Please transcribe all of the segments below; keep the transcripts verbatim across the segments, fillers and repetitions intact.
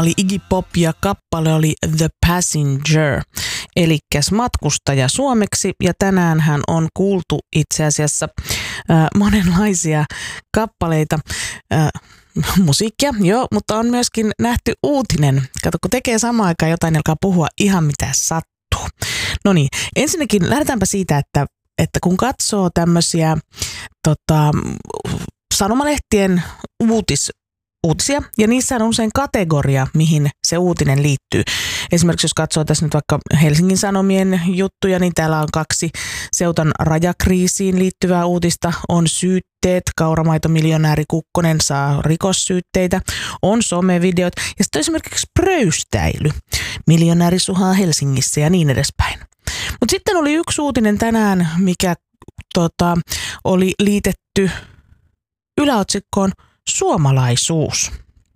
oli Iggy Pop ja kappale oli The Passenger, elikkäs matkustaja suomeksi. Ja tänäänhän on kuultu itse asiassa äh, monenlaisia kappaleita, äh, musiikkia, joo, mutta on myöskin nähty uutinen. Kato, kun tekee samaan aikaan jotain, alkaa puhua ihan mitä sattuu. No niin, ensinnäkin lähdetäänpä siitä, että, että kun katsoo tämmöisiä tota, sanomalehtien uutis, uutisia, ja niissä on usein kategoria, mihin se uutinen liittyy. Esimerkiksi jos katsoo tässä nyt vaikka Helsingin Sanomien juttuja, niin täällä on kaksi Seutan rajakriisiin liittyvää uutista. On syytteet, kauramaitomiljonääri Kukkonen saa rikossyytteitä, on somevideot ja sitten esimerkiksi pröystäily. Miljonääri suhaa Helsingissä ja niin edespäin. Mutta sitten oli yksi uutinen tänään, mikä tota, oli liitetty yläotsikkoon suomalaisuus.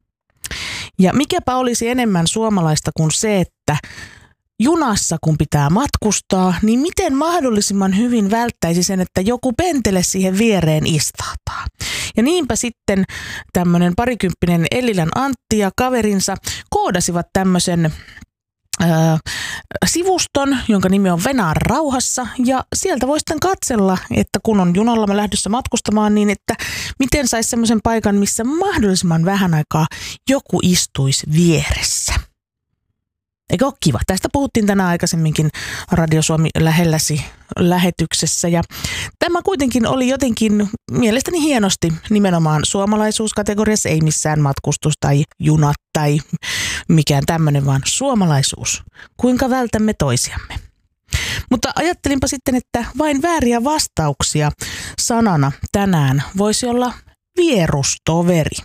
Ja mikäpä olisi enemmän suomalaista kuin se, että junassa kun pitää matkustaa, niin miten mahdollisimman hyvin välttäisi sen, että joku pentele siihen viereen istahtaa. Ja niinpä sitten tämmöinen parikymppinen Ellilän Antti ja kaverinsa koodasivat tämmöisen Öö, sivuston, jonka nimi on Venäjän rauhassa, ja sieltä voi sitten katsella, että kun on junalla mä lähdössä matkustamaan, niin että miten saisi semmoisen paikan, missä mahdollisimman vähän aikaa joku istuisi vieressä. Eikö ole kiva? Tästä puhuttiin tänään aikaisemminkin Radio Suomi lähelläsi lähetyksessä, ja tämä kuitenkin oli jotenkin mielestäni hienosti nimenomaan suomalaisuuskategoriassa, ei missään matkustus tai junat tai mikään tämmöinen, vaan suomalaisuus. Kuinka vältämme toisiamme. Mutta ajattelinpa sitten, että vain vääriä vastauksia sanana tänään voisi olla vierustoveri.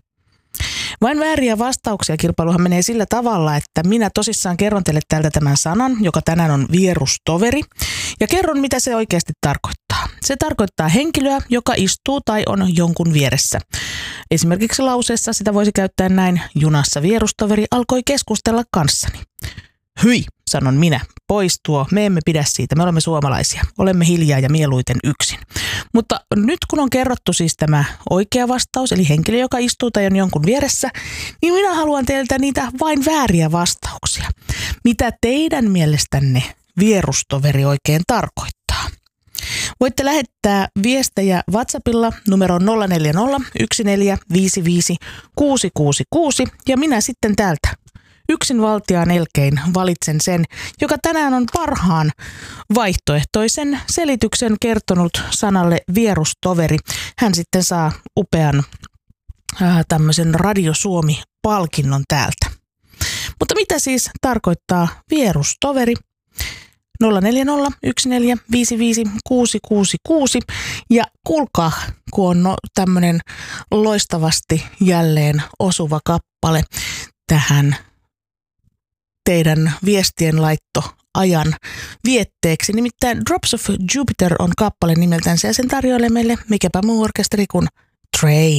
Vain vääriä vastauksia kilpailuhan menee sillä tavalla, että minä tosissaan kerron teille täältä tämän sanan, joka tänään on vierustoveri, ja kerron, mitä se oikeasti tarkoittaa. Se tarkoittaa henkilöä, joka istuu tai on jonkun vieressä. Esimerkiksi lauseessa sitä voisi käyttää näin: junassa vierustoveri alkoi keskustella kanssani. Hyi, sanon minä, pois tuo, me emme pidä siitä, me olemme suomalaisia, olemme hiljaa ja mieluiten yksin. Mutta nyt kun on kerrottu siis tämä oikea vastaus, eli henkilö, joka istuu tai on jonkun vieressä, niin minä haluan teiltä niitä vain vääriä vastauksia. Mitä teidän mielestänne vierustoveri oikein tarkoittaa? Voitte lähettää viestejä WhatsAppilla numero nolla neljä nolla yksi neljä viisi viisi kuusi kuusi kuusi ja minä sitten täältä yksin valtiaan elkein valitsen sen, joka tänään on parhaan vaihtoehtoisen selityksen kertonut sanalle vierustoveri. Hän sitten saa upean ää, tämmöisen Radio Suomi-palkinnon täältä. Mutta mitä siis tarkoittaa vierustoveri? nolla neljä nolla yksi neljä viisi viisi kuusi kuusi kuusi ja kuulkaa, kun on no, tämmöinen loistavasti jälleen osuva kappale tähän teidän viestien laitto ajan vietteeksi. Nimittäin Drops of Jupiter on kappale nimeltään ja sen tarjoilee meille mikäpä muu orkesteri kuin Train.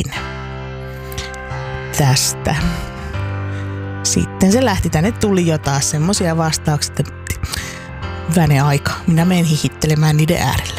Tästä. Sitten se lähti, tänne tuli jo taas semmosia vastauksia, että väne aika. Minä menen hihittelemään niiden äärellä.